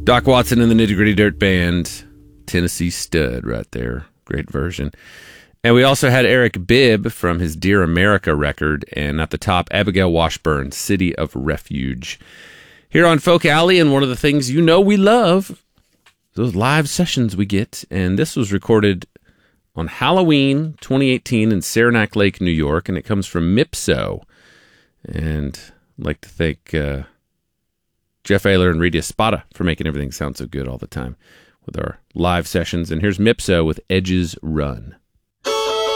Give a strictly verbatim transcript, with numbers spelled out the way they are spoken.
Doc Watson and the Nitty Gritty Dirt Band, Tennessee Stud right there. Great version. And we also had Eric Bibb from his Dear America record, and at the top, Abigail Washburn, City of Refuge. Here on Folk Alley, and one of the things you know we love, those live sessions we get, and this was recorded on Halloween twenty eighteen in Saranac Lake, New York, and it comes from Mipso. And I'd like to thank uh, Jeff Ayler and Rita Espada for making everything sound so good all the time with our live sessions. And here's Mipso with Edges Run.